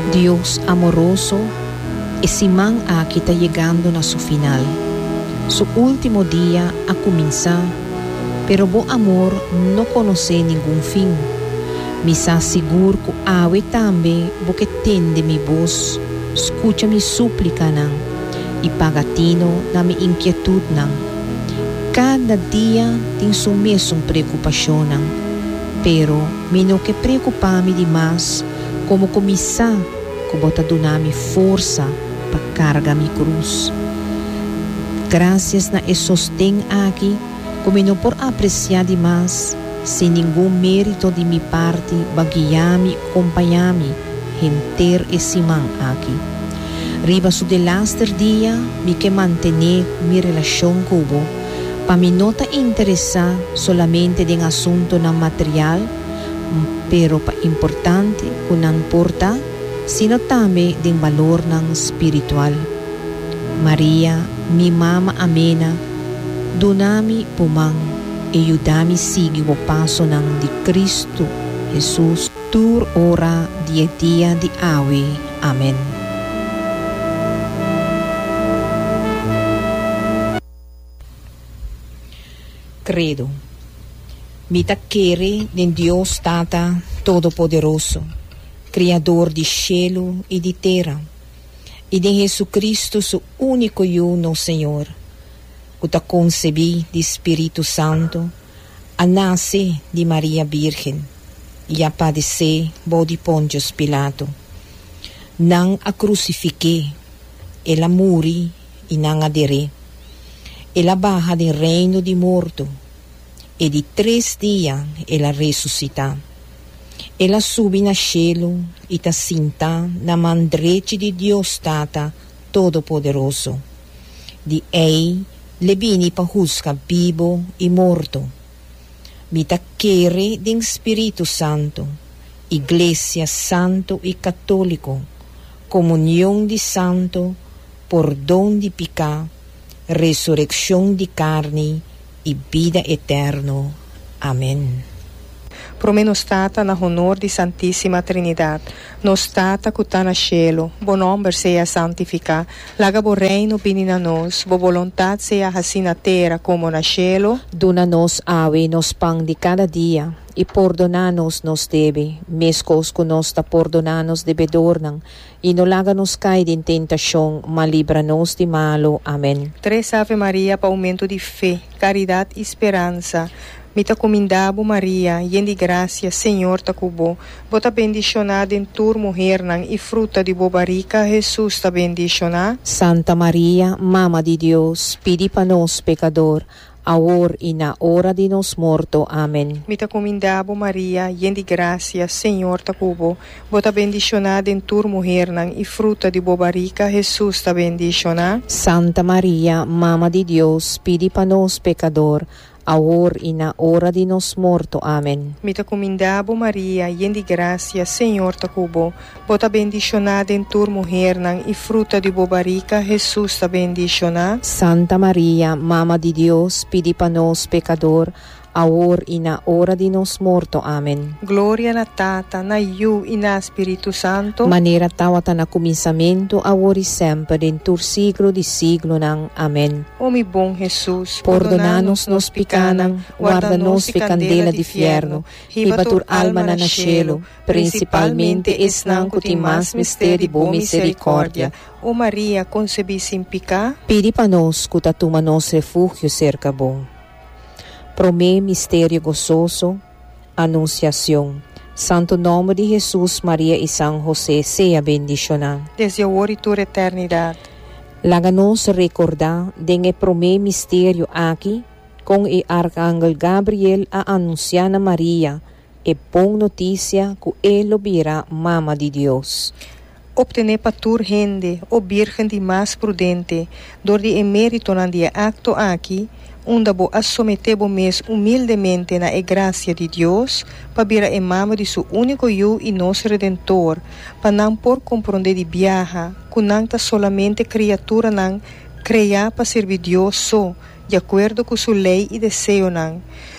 Dios amoroso, esse man aqui está chegando na seu final. Su último dia a começar, pero bo amor não conhece nenhum fim. Me sa seguro que awe também porque tende mi voz, escuta mi súplica nan, e pagatino na mi inquietud nan. Cada dia tem sua mesma preocupação nan, pero me não que preocupar-me demais, como começar que bota donar-me força para carregar mi cruz. Graças na sostém aqui, como não por apreciar demais, sem nenhum mérito de minha parte, guiar-me, acompanhar-me, ter esse man aqui. Riba su de laster dia, me que mantener minha relação com o, para me não interessar solamente em assunto na material, pero pa importante que não importa, sino também em valor não espiritual. Maria, mi mama amena, donami pumang, e ayudami sigi o paso ng di Cristo Jesus, tur ora dia di awe. Amen. Credo. Mi taccheri in Dios Tata Todopoderoso, Criador di cielo e di terra, e de Jesucristo, su único y uno Señor, que te concebí de Espíritu Santo, a nace de María Virgen, y a padecer body Pontius Pilato. Nang a crucifiqué, ela muri y nang adere, ela baja del reino de morto, e de 3 días ela resucita. Ela sube na cielo e ta sinta na mandrete de Dios Tata Todo-Poderoso. De ei le vini pa juzga vivo e morto. Mi taccheri din Spirito Santo, Iglesia Santo e Católico, comunión de santo, perdón de pecado, resurrección de carne e vida eterno. Amém. Promenos Tata na honor de Santíssima Trinidade. Nos Tata que está na cielo, bo nome seja santificado. Laga bo reino vini na nós, bo vontade seja assim na terra como na cielo. Dona-nos awe nos pão de cada dia, e perdona-nos nos debe, mescos que nos ta perdona-nos debedor, e não laga-nos cair em tentação, mas livra-nos de malo. Amém. 3 Ave Maria para aumento de fé, caridade e esperança. Mita comindabo Maria, yen de gracia, Senhor ta cubo. Bota bendicionada em tur mulher nang e fruta de bobarica, Jesus ta bendicionada. Santa Maria, Mama de Deus, pedi para nós pecador, agora e na hora de nos morto. Amém. Mita comindabo Maria, yen de gracia, Senhor ta cubo. Bota bendicionada em tur mulher nang e fruta de bobarica, Jesus ta bendicionada. Santa Maria, Mama de Deus, pedi para nós pecador, agora e na hora de nos morto. Amém. Mita comindabo Maria, yen de gracia, Senhor ta cubo. Bota bendicionada em tur mulher nang e fruta de bobarica, Jesus ta bendicionada. Santa Maria, Mama de Deus, pedi para nós pecador, agora e na hora de nos morto. Amém. Glória na Tata, na Iu e na Espírito Santo. Maneira tawata na começamento, agora e sempre, dentro siglo de siglo nang. Amém. O mi bom Jesus, perdona-nos nos picanang, guarda-nos de candela de fierno, ribatur alma na cielo, principalmente es nang que tem mais mistério de boa misericórdia. O Maria, concebi sem pecado, pedi para nós que tatuma nos refúgio cerca bom. Promê mistério gozoso, anunciação. Santo nome de Jesus, Maria e São José, seja bendicionado. Desde agora e toda eternidade. Laga-nos recordar de promê mistério aqui, com o arcángel Gabriel a anunciar a Maria, e bom notícia que ele virá mama de Deus. Obtener patur rende, o virgem de mais prudente, dor de emérito na dia acto aqui, onde bo assometer bo mes humildemente na graça de Deus, para vir a mama de seu único eu e nosso Redentor, para não por compreender de viaja, que não está solamente criatura não criar para servir Deus só, de acordo com sua lei e desejo não.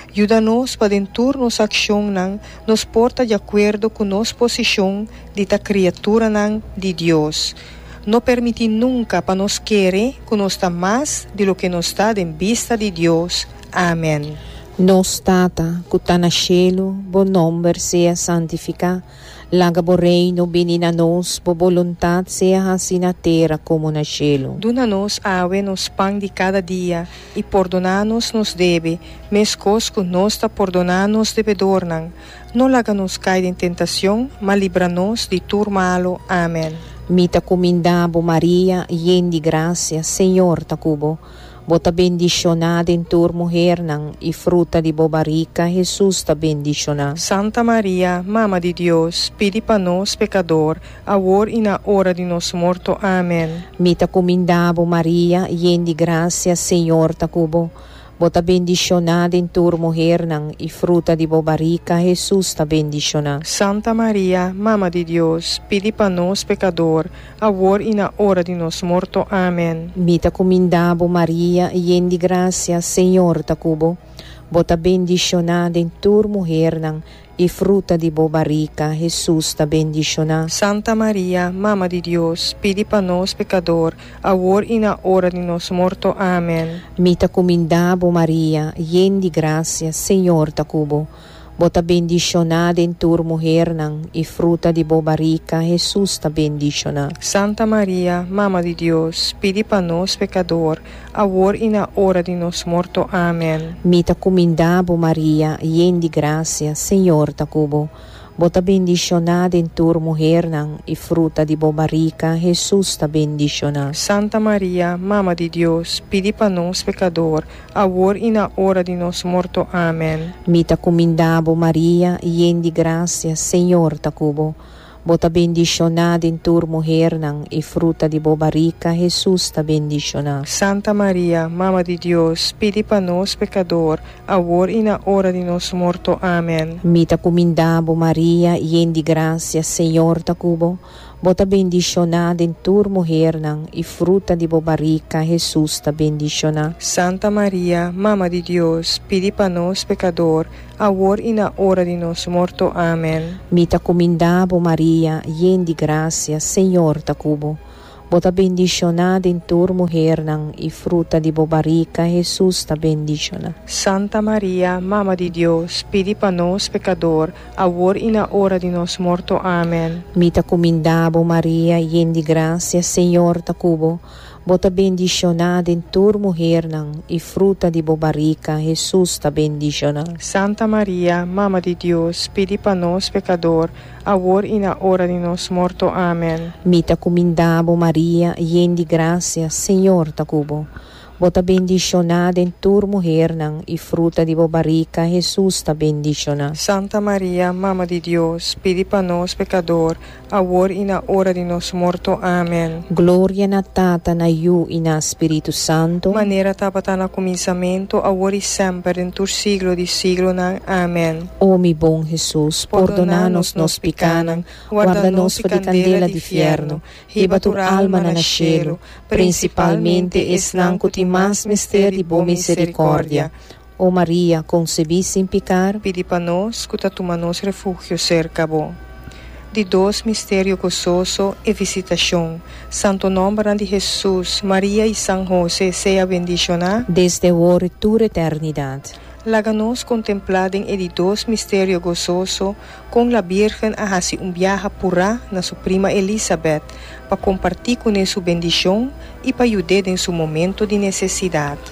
Ajuda-nos para dentur nossa ação nos porta de acordo com nossa posição de ta criatura de Deus. Não permite nunca para nos querer que nos está mais de lo que nos está em vista de Deus. Amém. Nos Tata, que está na cielo, bom nome seja santificado. Laga bo reino, benina nos, bo voluntad seja assim na terra como na cielo. Duna-nos awe nos pão de cada dia, e perdona-nos nos deve, mescos que nos está perdonando-nos devedor. Não laga-nos cair em tentação, mas livra-nos de tudo malo. Amém. Mita comindabo Maria, yen de graça, Senhor tacubo. Bota bendicionada em tua mulher e fruta de bobarica, Jesus ta bendicionada. Santa Maria, Mama de Deus, pedi para nós pecador, agora e na hora de nosso morto. Amém. Mita comindabo Maria, yen de graça, Senhor tacubo. Bota bendicionada em tua mulher e fruta de bobarica, Jesus ta bendicionada. Santa Maria, Mama de Deus, pedi para nós pecador, agora e na hora de nosso morto. Amém. Mita comindabo Maria, yen de graça, Senhor tacubo. Bota bendicionada em tua mulher e fruta de bobarica, Jesus ta bendicionada. Santa Maria, Mama de Deus, pedi para nós pecador, agora e na hora de nosso morto. Amém. Mita comindabo Maria, yen de graça, Senhor tacubo. Bota bendicionada em tua mulher e fruta de bobarica, Jesus ta bendicionada. Santa Maria, Mama de Deus, pedi para nós pecador, agora e na hora de nosso morto. Amém. Mita comindabo Maria, yen de graça, Senhor tacubo. Bota bendicionada em tua mulher e fruta de bobarica, Jesus ta bendicionada. Santa Maria, Mama de Deus, pedi para nós pecador, agora e na hora de nosso morto. Amém. Mita comindabo Maria, yen de graça, Senhor tacubo. Bota bendicionada em tua mulher e fruta de bobarica, Jesus ta bendicionada. Santa Maria, Mama de Deus, pedi para nós pecador, agora e na hora de nosso morto. Amém. Mita comindabo Maria, yen de graça, Senhor tacubo. Bota bendicionada em tua mulher e fruta de bobarica, Jesus ta bendicionada. Santa Maria, Mama de Deus, pedi para nós pecador, agora e na hora de nosso morto. Amém. Mita comindabo Maria, yen de graça, Senhor tacubo. Bota bendicionada em tua mulher e fruta de bobarica, Jesus ta bendicionada. Santa Maria, Mama de Deus, pedi para nós pecador, agora e na hora de nosso morto. Amém. Mita comindabo Maria, yen de graça, Senhor tacubo. Bota bendicionada em tua mulher e fruta de bobarica, Jesus ta bendicionada. Santa Maria, Mama de Deus, pedi para nós pecador, agora e na hora de nosso morto. Amém. Mita comindabo Maria, yen de graça, Senhor tacubo. Bota bendicionada em tua mulher e fruta de bobarica, Jesus ta bendicionada. Santa Maria, Mama de Deus, pedi para nós pecador, agora e na hora de nosso morto. Amém. Glória na Tata, na Iu e na Espírito Santo. Maneira tabata na começamento, agora e sempre, em todo siglo de siglo. Amém. Ó mi bom Jesus, perdona-nos nos pecados, guarda-nos de candela de inferno, riba tua alma na cielo, principalmente esnanco ti mais mistério de boa misericórdia. Ó Maria, concebi sem pecar, pedi para nós, que toma nos refúgio cerca bom. De dois mistérios gozoso e visitação. Santo nome de Jesus, Maria e São José, seja bendicionado desde agora e toda eternidade. Laga-nos contemplado e de dois mistérios gozoso com a Virgem a fazer viaje pura na sua prima Elizabeth para compartilhar com ela sua bendição e para ajudar em seu momento de necessidade.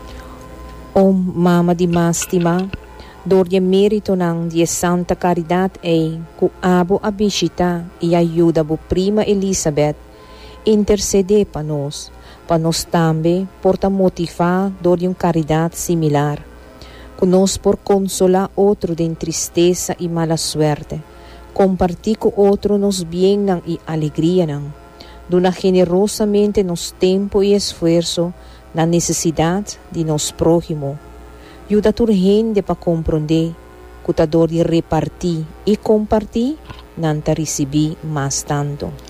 Ó Mama de Mástima, dor de mérito de santa caridade que abo a visitar e ajuda a prima Elizabeth, interceder para nós também porta motivar dor de caridade similar. Conosco por consolar outro de tristeza e mala suerte, compartir com outro nos bem e alegria, dona generosamente nos tempo e esforço na necessidade de nos próximo. Ajuda a gente para compreender que a dor de repartir e compartir não te recebi mais tanto.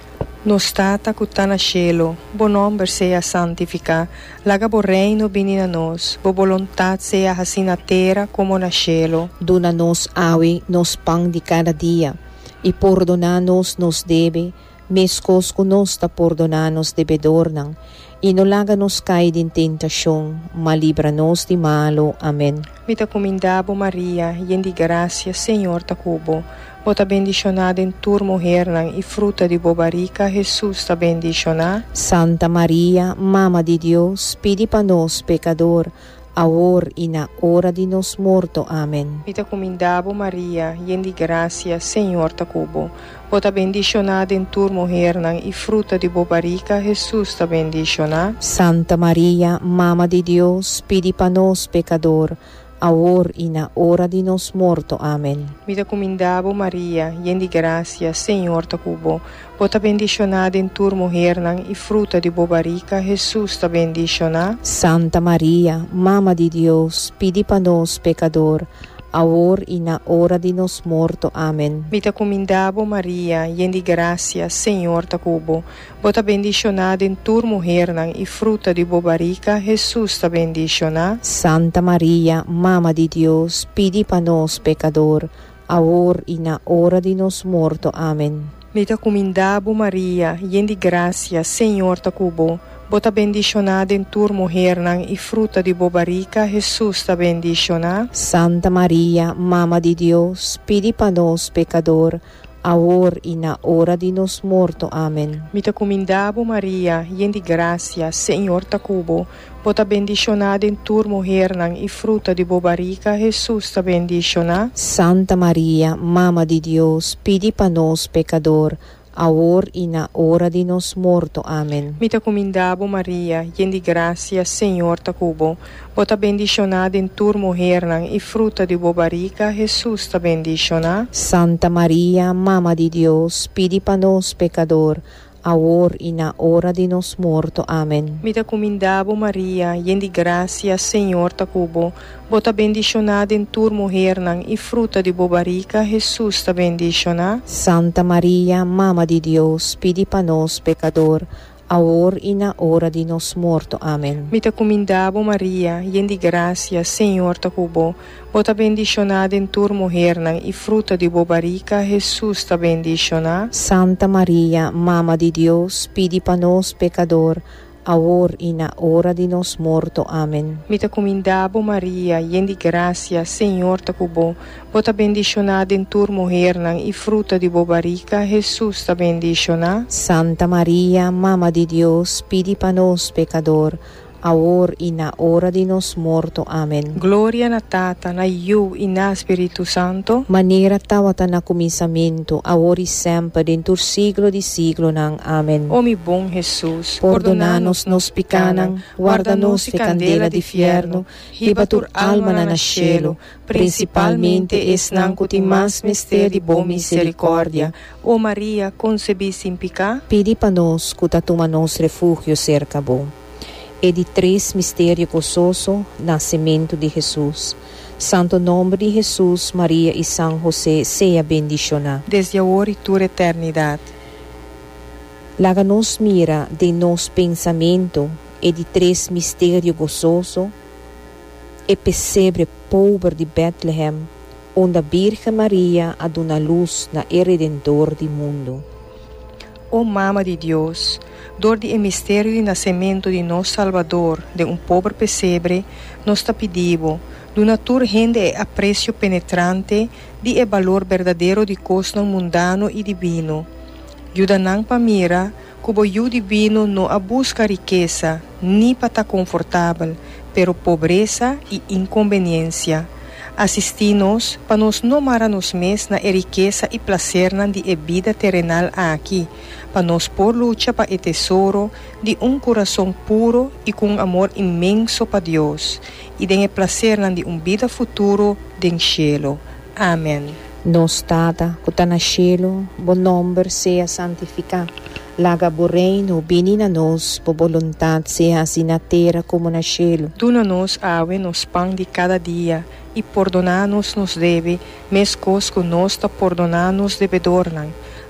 Nos tata que tá na cielo, bo nome seja santificado, laga bo reino bini na nós, bo vontade seja assim na terra como na cielo. Dona-nos awe nos pão de cada dia, e perdona-nos nos deve, mescos que nos ta perdona-nos debedor não, e não laga-nos cair em tentação, mas livra-nos de malo. Amém. Mita comindabo Maria, yen de graça, Senhor ta cubo. Bota bendicionada em tua mulher e fruta de bobarica, Jesus ta bendicionada. Santa Maria, Mama de Deus, pedi para nós, pecador, agora e na hora de nos morto. Amém. Mita comindabo Maria, yen de graça, Senhor ta cubo. Bota bendicionada em tua mulher e fruta de bobarica, Jesus ta bendicionada. Santa Maria, Mama de Deus, pedi para nós, pecador, agora e na hora de nos morto. Amém. Mita comindabo Maria, yen de graça, Senhor ta cubo. Bota bendicionada em tua mulher e fruta de bobarica, Jesus ta bendicionada. Santa Maria, Mama de Deus, pedi para nós, pecador, agora e na hora de nos morto. Amém. Mita comindabo Maria, yen de graça, Senhor ta cubo. Bota bendicionada em tua mulher e fruta de bobarica, Jesus ta bendicionada. Santa Maria, Mama de Deus, pedi para nós, pecador, agora e na hora de nos morto. Amém. Mita comindabo Maria, yen de graça, Senhor ta cubo. Bota bendicionada em tua mulher e fruta de bobarica, Jesus ta bendicionada. Santa Maria, Mama de Deus, pedi para nós, pecador, agora e na hora de nos morto. Amém. Mita comindabo Maria, yen de graça, Senhor ta cubo. Bota bendicionada em tua mulher e fruta de bobarica, Jesus ta bendicionada. Santa Maria, Mama de Deus, pedi para nós, pecador, agora e na hora de nos morto. Amém. Mita comindabo Maria, yen de graça, Senhor ta cubo. Bota bendicionada em tua mulher e fruta de bobarica, Jesus ta bendicionada. Santa Maria, Mama de Deus, pedi para nós, pecador, agora e na hora de nos morto. Amém. Mita comindabo Maria, yen de graça, Senhor ta cubo. Bota bendicionada em tua mulher e fruta de bobarica, Jesus ta bendicionada. Santa Maria, Mama de Deus, pedi para nós, pecador, agora e na hora de nos morto. Amém. Mita comindabo Maria, yen de graça, Senhor ta cubo. Bota bendicionada em tua mulher e fruta de bobarica, Jesus ta bendicionada. Santa Maria, Mama de Deus, pedi para nós, pecador, agora e na hora de nos morto. Amém. Mita comindabo Maria, yen de graça, Senhor ta cubo. Bota bendicionada em tua mulher e fruta de bobarica, Jesus ta bendicionada. Santa Maria, Mama de Deus, pedi para nós, pecador, agora e na hora de nos morto. Amém. Glória na Tata, na Iu e na Espírito Santo. Maneira tawata na começamento, agora e sempre, dentro do siglo de siglo nang. Amém. Ó mi bom Jesus, Perdona-nos nos picanang, guarda-nos de candela de fierno, ribatur alma na cielo, principalmente es nang cuti mas mistério de boa misericórdia. Ó Maria, concebi sem pecado. Pedi para nós, cutatuma nos refúgio cerca bom. E de 3 mistérios gozoso, nascimento de Jesus. Santo nome de Jesus, Maria e São José, seja bendicionado. Desde agora e toda eternidade. Laga nos mira de nos pensamento e de 3 mistérios gozoso, e pesebre pobre de Bethlehem, onde a Virgem Maria a dona luz na Redentor do mundo. Ó Mama de Deus, dor de mistério de nascimento de nosso Salvador, de pobre pesebre, nos ta pedimos, do natur rende e aprecio penetrante, de valor verdadeiro de costo mundano e divino. Yudanang pamira, cubo yu divino no a busca riqueza, ni para confortável, pero pobreza e inconveniência. Assisti-nos para nos não mara-nos mes na riqueza e prazer de vida terrenal aqui, para nos por luta para o tesouro de coração puro e com amor imenso para Deus, e de prazer de vida futuro de cielo. Amém. Nos Tata, que está no cielo, bom nome seja santificado. Laga bo reino, bini na nos, por vontade seja assim na terra como no cielo. Duna-nos awe nos pão de cada dia, e perdona-nos nos deve, mescos que nós ta perdona-nos devedor.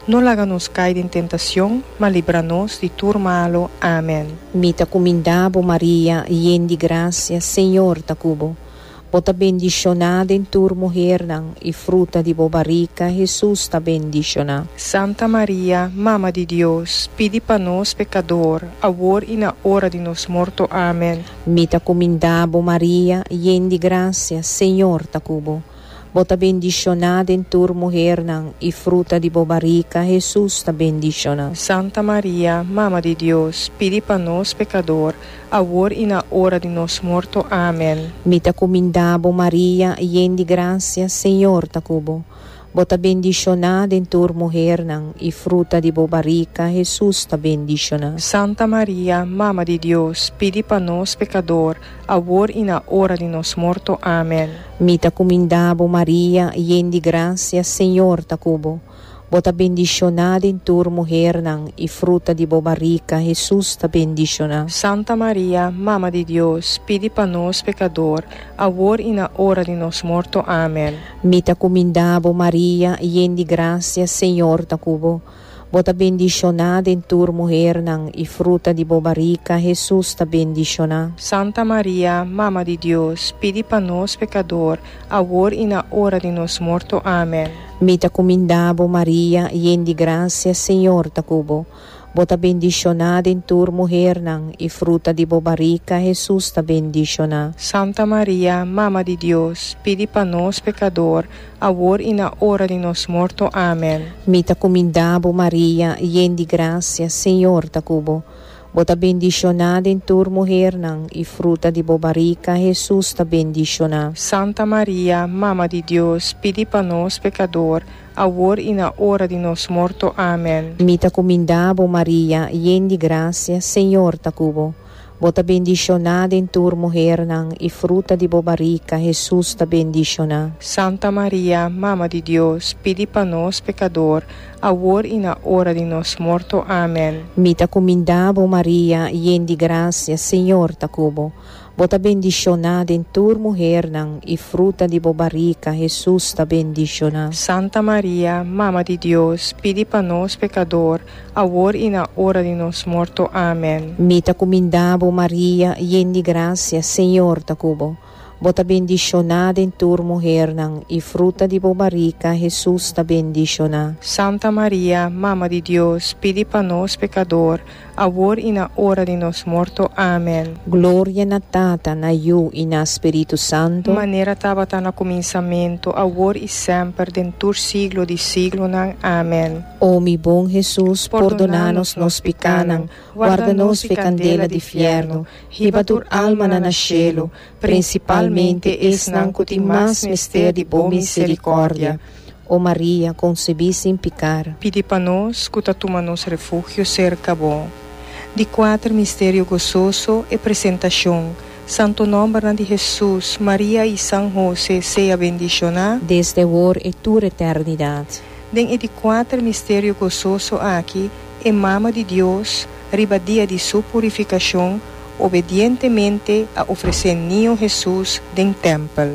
não laga-nos cair em tentação, mas livra-nos de tudo malo. Amém. Mita comindabo Maria, yen de graça, Senhor tacubo. Bota bendicionada em tur mulher nang, e fruta de bobarica, Jesus ta bendicionada. Santa Maria, Mama de Deus, pedi para nós pecador, agora e na hora de nos morto. Amém. Mita comindabo Maria, yen de graça, Senhor tacubo. Bota bendicionada em tur mulher nang, e fruta de bobarica, Jesus ta bendicionada. Santa Maria, Mama de Deus, pedi para nós pecador, agora e na hora de nos morto. Amém. Mita comindabo Maria, yen de graça, Senhor tacubo. Bota bendicionada em tur mulher nang, e fruta de bobarica, Jesus ta bendicionada. Santa Maria, Mama de Deus, pedi para nós pecador, agora e na hora de nos morto. Amém. Mita comindabo Maria, yen de graça, Senhor tacubo. Bota bendicionada em tur mulher nang, e fruta de bobarica, Jesus ta bendicionada. Santa Maria, Mama de Deus, pedi para nós pecador, agora e na hora de nos morto. Amém. Mita comindabo Maria, yen de graça, Senhor tacubo. Bota bendicionada em tur mulher nang, e fruta de bobarica, Jesus ta bendicionada. Santa Maria, Mama de Deus, pedi para nós pecador, agora e na hora de nos morto. Amém. Mita comindabo Maria, yen de graça, Senhor tacubo. Bota bendicionada em tur mulher nang, e fruta de bobarica, Jesus ta bendicionada. Santa Maria, Mama de Deus, pedi para nós pecador, agora e na hora de nos morto. Amém. Mita comindabo Maria, yen de graça, Senhor tacubo. Bota bendicionada em tur mulher nang, e fruta de bobarica, Jesus ta bendicionada. Santa Maria, Mama de Deus, pedi para nós pecador, agora e na hora de nos morto. Amém. Mita comindabo Maria, yen de graça, Senhor tacubo. Bota bendicionada em tur mulher nang, e fruta de bobarica, Jesus ta bendicionada. Santa Maria, Mama de Deus, pedi para nós pecador, agora e na hora de nos morto. Amém. Mita comindabo Maria, yen de graça, Senhor tacubo. Bota bendicionada em tur mulher nang, e fruta de bobarica, Jesus ta bendicionada. Santa Maria, Mama de Deus, pedi para nós pecador, agora e na hora de nos morto. Amém. Mita comindabo Maria, yen de graça, Senhor tacubo. Bota bendicionada em tur mulher nang, e fruta de bobarica, Jesus ta bendicionada. Santa Maria, Mama de Deus, pedi para nós pecador, agora e na hora de nos morto. Amém. Glória na Tata, na Yu e na Espírito Santo. Maneira estava no começamento, agora e sempre, dentro siglo de siglo. Amém. Ó mi bom Jesus, perdona-nos nos pecados, guarda-nos de candela de fierno, riba tur alma na nascelo, principalmente es nang kuti mas mister de boa misericórdia. Ó Maria, concebi sem pecar. Pedi para nós, que toma-nos refúgio cerca bom. De 4 mistério gozoso e apresentação. Santo nome de Jesus, Maria e São José, seja bendicionado. Desde agora e toda eternidade. Den de 4 mistério gozoso aqui, é Mama de Deus, riba dia de sua purificação, obedientemente a oferecer niño Jesus den templo.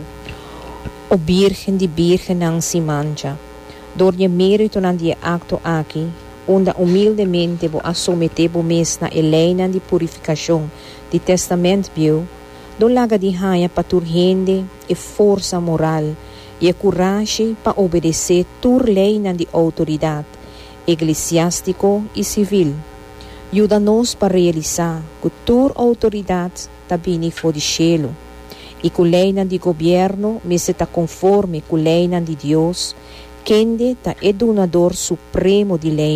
O Virgem de Virgem não se mancha. Door je mérito na die acto aqui, onde humildemente vou assometer o mês na eleina de purificação de testamento bio, do laga de raia para tur rende e força moral e a coragem para obedecer tur lei na de autoridade eclesiástico e civil. Ajuda-nos para realizar que tur autoridade também for de cielo e que a lei de governo me está conforme com a lei de Deus, quem é donador supremo de lei.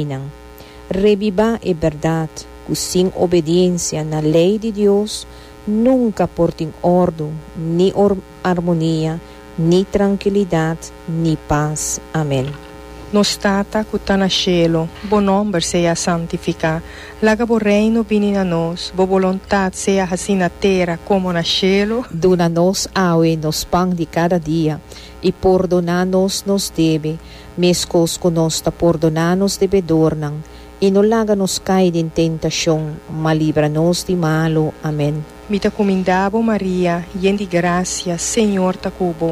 Reviva a verdade, que sem obediência na lei de Deus, nunca portem ordem, nem harmonia, nem tranquilidade, nem paz. Amém. Nos tata que está na cielo, bo nome seja santificado. Laga bo reino vini na nós, bo vontade seja assim na terra como na cielo. Dona-nos hoje nos pão de cada dia, e perdona-nos nos deve, mescos que nós ta perdona-nos devedor, e não laga-nos cair em tentação, mas livra-nos de malo. Amém. Mita comindabo Maria, yen de graça, Senhor ta cubo.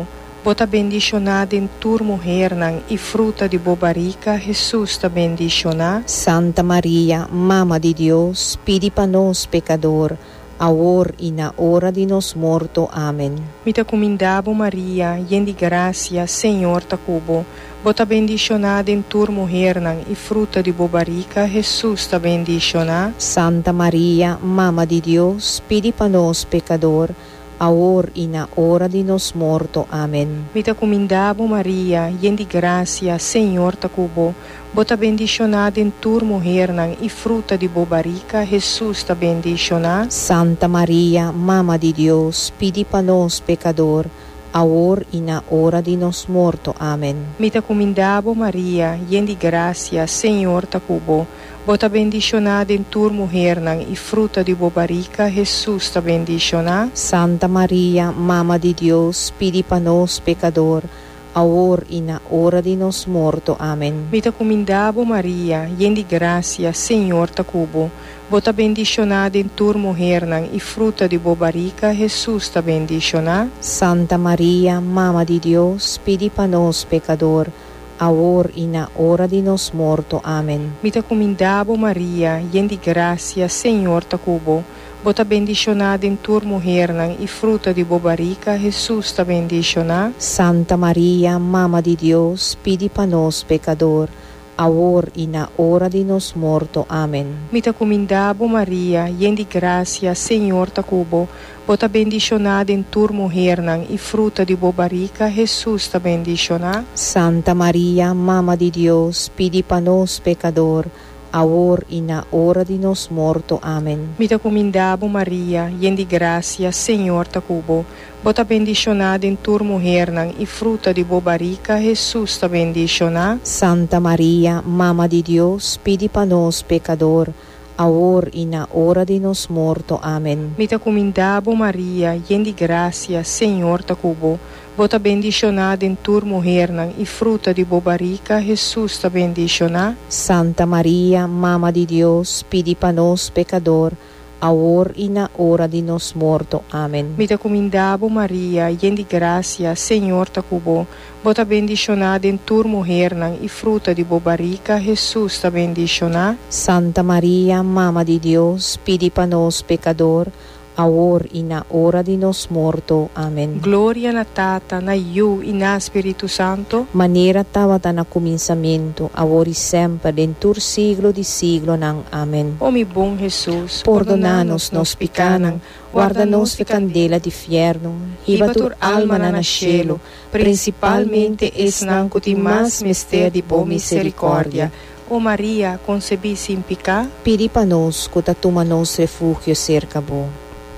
bota bendicionada em tur mulher nang e fruta de bobarica, Jesus ta bendicionar. Santa Maria, Mama de Deus, pedi para nós pecador, agora e na hora de nos morto. Amém. Mita comindabo Maria, yen de gracia, Senhor ta cubo, bota bendicionada em tur mulher nang e fruta de bobarica, Jesus ta bendicionar. Santa Maria, Mama de Deus, pedi para nós pecador, agora e na hora de nos morto. Amém. Mita comindabo Maria, yen de gracia, Senhor ta cubo, bota bendicionada em tur mulher nang e fruta de bobarica, Jesus ta bendicionar. Santa Maria, Mama de Deus, pedi para nós pecador, agora e na hora de nos morto. Amém. Mita comindabo Maria, yen de gracia, Senhor ta cubo, bota bendicionada em tur mulher nang e fruta de bobarica, Jesus ta bendicionar. Santa Maria, Mama de Deus, pedi para nós pecador, agora e na hora de nos morto. Amém. Mita comindabo Maria, yen de gracia, Senhor ta cubo, bota bendicionada em tur mulher nang e fruta de bobarica, Jesus ta bendicionar. Santa Maria, Mama de Deus, pedi para nós pecador, agora e na hora de nos morto. Amém. Mita comindabo Maria, yen de gracia, Senhor ta cubo, bota bendicionada em tur mulher nang e fruta de bobarica, Jesus ta bendicionar. Santa Maria, Mama de Deus, pedi para nós pecador, agora e na hora de nos morto. Amém. Mita comindabo Maria, yen de gracia, Senhor ta cubo, bota bendicionada em tur mulher nang e fruta de bobarica, Jesus ta bendicionar. Santa Maria, Mama de Deus, pedi para nós pecador, agora e na hora de nos morto. Amém. Mita comindabo Maria, yen de gracia, Senhor ta cubo, bota bendicionada em tur mulher nang e fruta de bobarica, Jesus ta bendicionar. Santa Maria, Mama de Deus, pedi para nós pecador, agora e na hora de nos morto. Amém. Mita comindabo Maria, yen de gracia, Senhor ta cubo, bota bendicionada em tur mulher nang e fruta de bobarica, Jesus ta bendicionar. Santa Maria, Mama de Deus, pedi para nós pecador, agora e na hora de nos morto. Amém. Mita comindabo Maria, yen de gracia, Senhor ta cubo, bota bendicionada em tur mulher nang e fruta de bobarica, Jesus ta bendicionar. Santa Maria, Mama de Deus, pedi para nós pecador, agora e na hora de nos morto. Amém. Glória na Tata, na Iu e na Espírito Santo, Maneira estava na começamento, agora e sempre, dentro do siglo de siglo. Amém. ó mi bom Jesus, Perdona-nos nos pecanan, guarda-nos de candela de fierno, hiba tur alma na cielo, principalmente esnanco de mais mistério de boa misericórdia. ó Maria, concebi sem pecar, Pedi para nós, que toma nos refúgio cerca bo.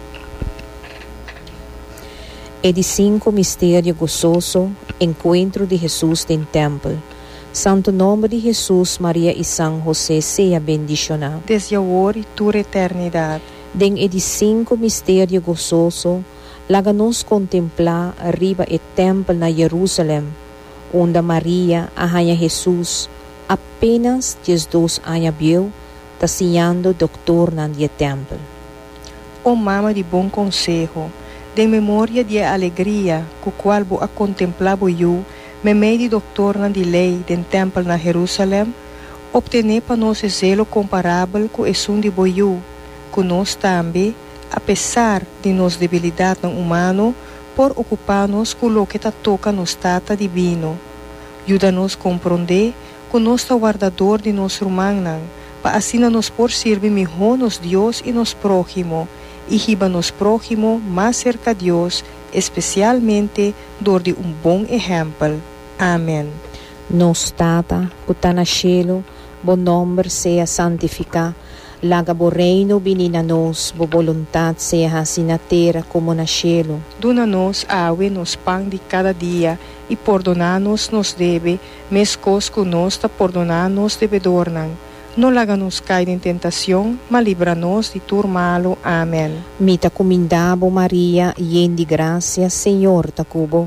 É de 5 mistério gozoso, encontro de Jesus em templo. Santo nome de Jesus, Maria e São José seja bendicionado. desde agora e toda eternidade. Den é de 5 mistério gozoso, laga-nos contemplar arriba o templo na Jerusalém, onde Maria, a rainha Jesus, apenas 12 anos viu, taciando doutor na templo. Ó mama de bom conselho, de memória de alegria, com qual vou a contemplar eu, me meio de doutor na de lei den templo na Jerusalém, obtener para nós zelo comparável com esse de boiu, que nós também, apesar de nossa debilidade humana, por ocupar-nos com o que toca nos tata divino. Ajuda-nos a compreender que nós é guardador de nosso irmão, para assim nos por servir melhor nos Deus e nos próximo, e riba nos próximo mais cerca de Deus, especialmente dor de bom exemplo. Amém. Nos Tata, que está na cielo, bom nome seja santificado, laga bo reino vinha nos, bo vontade seja assim na terra como na cielo. Dona-nos awe nos pão de cada dia, e perdona-nos nos deve, mescos que nós perdona-nos devedornan. Não laga-nos cair em tentação, mas livra-nos de tudo malo. Amém. Mita comindabo Maria, yen de graça, Senhor ta cubo.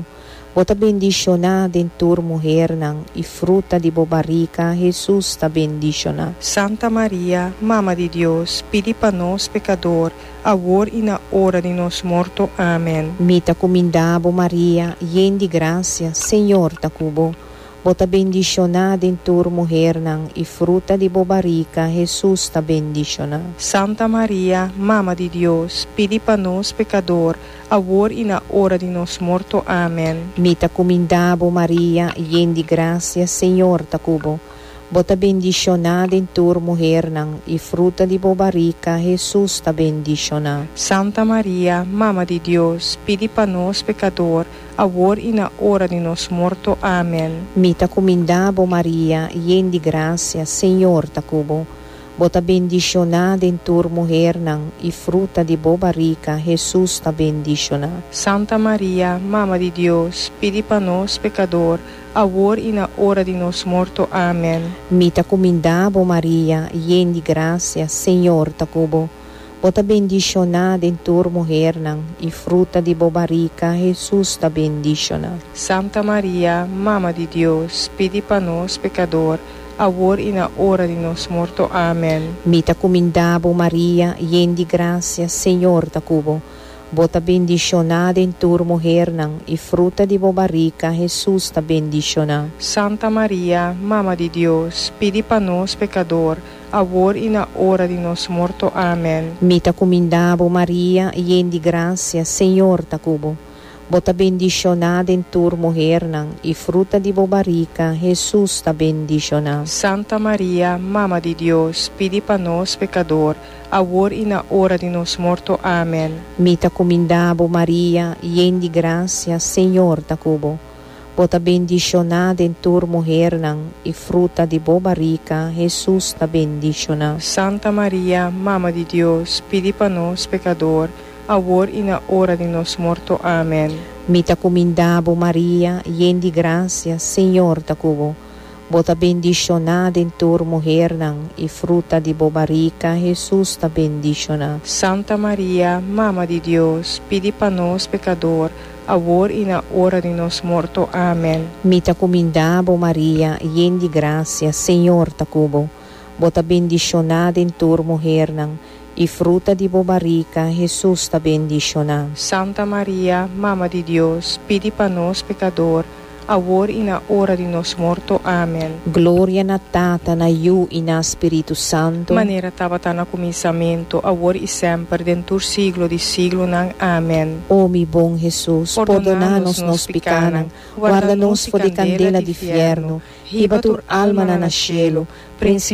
Bota bendicionada em tua mulher e fruta de bo barriga, Jesus está bendicionado. Santa Maria, Mama de Deus, pedi para nós pecador, agora e na hora de nosso morto. Amém. Mita comindabo Maria, yen de graça, Senhor ta cubo. Bota bendicionada em tua mulher e fruta de bo barriga, Jesus está bendicionado. Santa Maria, Mama de Deus, pedi para nós pecador, agora e na hora de nosso morto. Amém. Mita comindabo Maria, yen de graça, Senhor ta cubo. Bota bendicionada em tua mulher e fruta de bo barriga, Jesus está bendicionado. Santa Maria, Mama de Deus, pedi para nós pecador, agora e na hora de nosso morto. Amém. Mita comindabo Maria, yen de graça, Senhor ta cubo. Bota bendicionada em tua mulher e fruta de bo barriga, Jesus está bendicionado. Santa Maria, Mama de Deus, pedi para nós pecador, agora e na hora de nosso morto. Amém. Mita comindabo Maria, yen de graça, Senhor ta cubo. Bota bendicionada em tua mulher e fruta de bo barriga, Jesus está bendicionado. Santa Maria, Mama de Deus, pedi para nós pecador, agora e na hora de nosso morto. Amém. Mita comindabo Maria, yen de graça, Senhor ta cubo. Bota bendicionada em tua mulher e fruta de bo barriga, Jesus está bendicionado. Santa Maria, Mama de Deus, pedi para nós pecador, agora e na hora de nosso morto. Amém. Mita comindabo Maria, yen de graça, Senhor ta cubo. Bota bendicionada em tua mulher e fruta de bo barriga, Jesus está bendicionado. Santa Maria, Mama de Deus, pedi para nós pecador, agora e na hora de nosso morto. Amém. Mita comindabo Maria, yen de graça, Senhor ta cubo. Bota bendicionada em tua mulher e fruta de bo barriga, Jesus está bendicionado. Santa Maria, Mama de Deus, pedi para nós pecador, agora e na hora de nosso morto. Amém. Mita comindabo Maria, yen de graça, Senhor ta cubo. Bota bendicionada em tua mulher e fruta de bo barriga, Jesus está bendicionado. Santa Maria, Mama de Deus, pedi para nós pecador, agora e na hora de nosso morto. Amém. Mita comindabo Maria, yen de graça, Senhor ta cubo. Bota bendicionada em tua mulher e fruta de bo barriga, Jesus está bendicionado. Santa Maria, Mama de Deus, pedi para nós pecador, agora e na hora de nosso morto. Amém. Glória na Tata, na Iu e na Espírito Santo. Maneira estava no começamento, agora e sempre, dentro do século de século. Amém. Ó mi bom Jesus, perdona-nos nos pecados, guarda-nos por de candela de fierno, riba tur alma na cielo,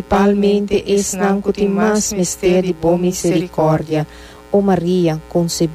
principalmente es nanco ti mais mistério de boa misericórdia. Ó Maria, concebida